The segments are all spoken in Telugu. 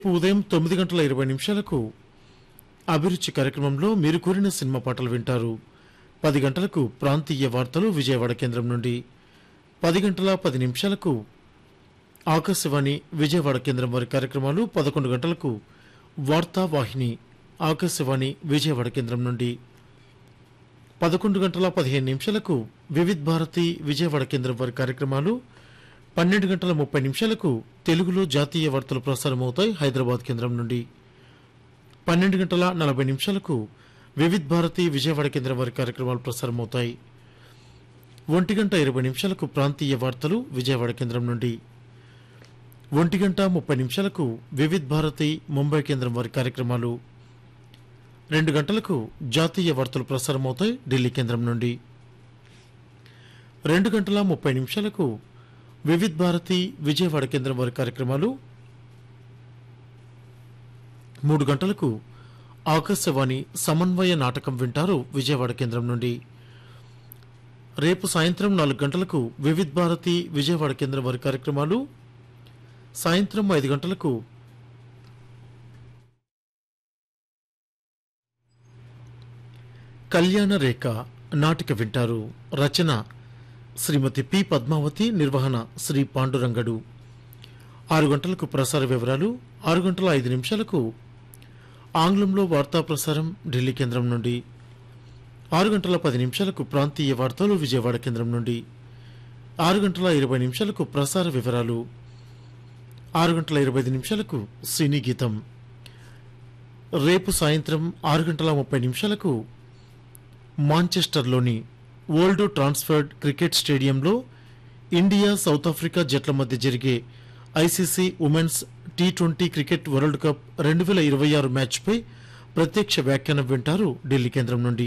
ఉదయం 9:20 అభిరుచి కార్యక్రమంలో మీరు కోరిన సినిమా పాటలు వింటారు. 10 గంటలకు ప్రాంతీయ వార్తలు విజయవాడ కేంద్రం నుండి, 10:10 ఆకాశవాణి విజయవాడ కేంద్రం వారి కార్యక్రమాలు, 11 గంటలకు వార్తావాహిని ఆకాశవాణి విజయవాడ కేంద్రం నుండి, 11:15 వివిధ్ భారతి విజయవాడ కేంద్రం వారి కార్యక్రమాలు, 12:30 తెలుగులో జాతీయ వార్తలు ప్రసారమవుతాయి హైదరాబాద్ కేంద్రం నుండి, 12:40 వివిధ్ భారతి విజయవాడ కేంద్రం వారి కార్యక్రమాలు ప్రసారమవుతాయి. 1:20 ప్రాంతీయ వార్తలు విజయవాడ కేంద్రం నుండి, 1:30 వివిధ్ భారతి ముంబై కేంద్రం వారి కార్యక్రమాలు, 2 గంటలకు జాతీయ వార్తలు ప్రసారమవుతాయి ఢిల్లీ కేంద్రం నుండి, 2:30 వివిధ్ భారతి విజయవాడ కేంద్రం వారి కార్యక్రమాలు, 3 గంటలకు ఆకాశవాణి సమన్వయ నాటకం వింటారు విజయవాడ కేంద్రం నుండి. రేపు సాయంత్రం 4 గంటలకు వివిధ్ భారతి విజయవాడ కేంద్రం వారి కార్యక్రమాలు, సాయంత్రం 5 గంటలకు కళ్యాణ రేఖ నాటిక వింటారు. రచన శ్రీమతి పి పద్మావతి, నిర్వహణ శ్రీ పాండురంగడు. 6 గంటలకు ప్రసార వివరాలు, 6:05 ఆంగ్లంలో వార్తా ప్రసారం ఢిల్లీ కేంద్రం నుండి, 6:10 ప్రాంతీయ వార్తలు విజయవాడ కేంద్రం నుండి, 6:20 ప్రసార వివరాలు, 6:25 సినీ గీతం. రేపు సాయంత్రం 6:30 మాంచెస్టర్లోని ఓల్డ్ ట్రాన్స్ఫర్డ్ క్రికెట్ స్టేడియంలో ఇండియా సౌత్ ఆఫ్రికా జట్ల మధ్య జరిగే ICC women's T20 cricket world cup 2026 మ్యాచ్పై ప్రత్యక్ష వ్యాఖ్యానం వింటారు ఢిల్లీ కేంద్రం నుండి.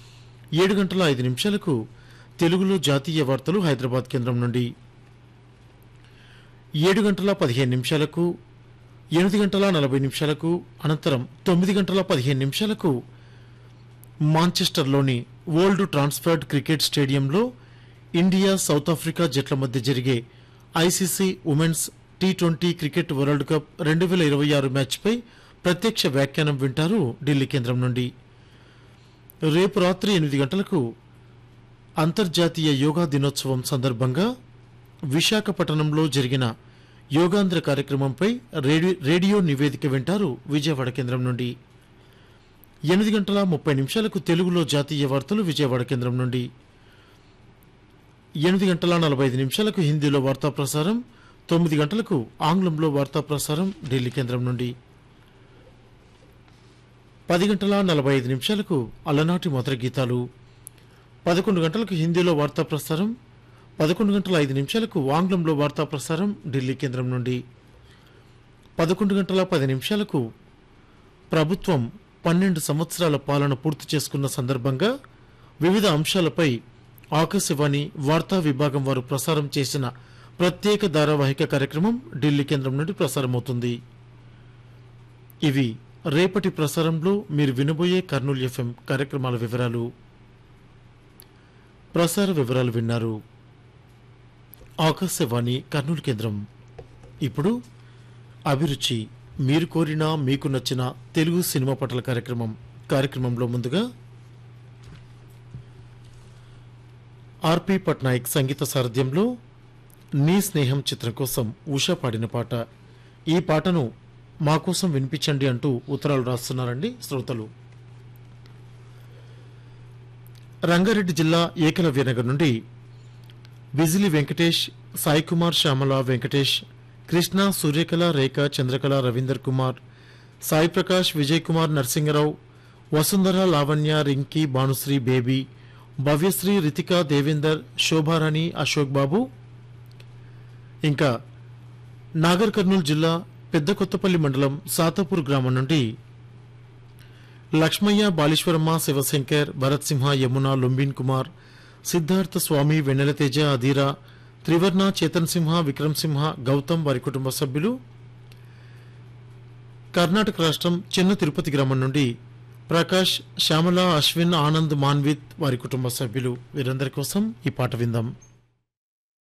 7:05 తెలుగులో జాతీయ వార్తలు హైదరాబాద్ కేంద్రం నుండి, 7:15 8:40 అనంతరం 9:15 మాంచెస్టర్లోని ఓల్డ్ ట్రాన్స్ఫర్డ్ క్రికెట్ స్టేడియంలో ఇండియా సౌత్ ఆఫ్రికా జట్ల మధ్య జరిగే ICC women's T20 cricket world cup 2026 మ్యాచ్పై ప్రత్యక్ష వ్యాఖ్యానం వింటారు ఢిల్లీ కేంద్రం నుండి. రేపు రాత్రి 8 గంటలకు అంతర్జాతీయ యోగా దినోత్సవం సందర్భంగా విశాఖపట్నంలో జరిగిన యోగాంధ్ర కార్యక్రమంపై రేడియో నివేదిక వింటారు విజయవాడ కేంద్రం నుండి. 8:30 తెలుగులో జాతీయ వార్తలు విజయవాడ కేంద్రం నుండి, 8:45 హిందీలో వార్తా ప్రసారం, 9 గంటలకు ఆంగ్లంలో వార్తా ప్రసారం ఢిల్లీ కేంద్రం నుండి, 10:45 అలనాటి మధుర గీతాలు, 11 గంటలకు హిందీలో వార్తా ప్రసారం, 11:05 ఆంగ్లంలో వార్తా ప్రసారం ఢిల్లీ కేంద్రం నుండి, 11:10 ప్రభుత్వం 12 సంవత్సరాల పాలన పూర్తి చేసుకున్న సందర్భంగా వివిధ అంశాలపై ఆకాశవాణి వార్తా విభాగం వారు ప్రసారం చేసిన ప్రత్యేక ధారావాహిక కార్యక్రమం ఢిల్లీ కేంద్రం నుండి ప్రసారమవుతుంది. ఇవి రేపటి ప్రసారంలో మీరు వినబోయే కర్నూలు FM కార్యక్రమాల వివరాలు. ప్రసార వివరాలు విన్నారు. ఆకాశవాణి కర్నూలు కేంద్రం. ఇప్పుడు అభిరుచి, మీరు కోరిన మీకు నచ్చిన తెలుగు సినిమా పాటల కార్యక్రమంలో ముందుగా ఆర్పి పట్నాయక్ సంగీత సారథ్యంలో నీ స్నేహం చిత్రం కోసం ఉషా పాడిన పాట. ఈ పాటను మా కోసం వినిపించండి అంటూ ఉత్తరాలు రాస్తున్నారండి శ్రోతలు. రంగారెడ్డి జిల్లా ఏకలవ్యనగర్ నుండి బిజిలి వెంకటేష్, సాయి కుమార్, శ్యామల, వెంకటేష్, కృష్ణ, సూర్యకళ, రేఖ, చంద్రకళ, రవీందర్ కుమార్, సాయి ప్రకాష్, విజయ్ కుమార్, నరసింగరావు, వసుంధర, లావణ్య, రింకీ, భానుశ్రీ, బేబీ, భవ్యశ్రీ, రితిక, దేవేందర్, శోభారాణి, అశోక్ బాబు, ఇంకా నాగర్ కర్నూలు జిల్లా పెద్ద కొత్తపల్లి మండలం సాతాపూర్ గ్రామం నుండి లక్ష్మయ్య, బాలీశ్వరమ్మ, శివశంకర్, భరత్ సింహ, యమున, లుంబిన్ కుమార్, సిద్ధార్థ స్వామి, వెన్నెలతేజ, అధీరా, త్రివర్ణ, చేతన్ సింహ, విక్రమ్ సింహ, గౌతమ్ వారి కుటుంబ సభ్యులు. కర్ణాటక రాష్ట్రం చిన్న తిరుపతి గ్రామం నుండి ప్రకాష్, శ్యామల, అశ్విన్, ఆనంద్, మాన్విత్ వారి కుటుంబ సభ్యులు. వీరందరి కోసం ఈ పాట విందాం.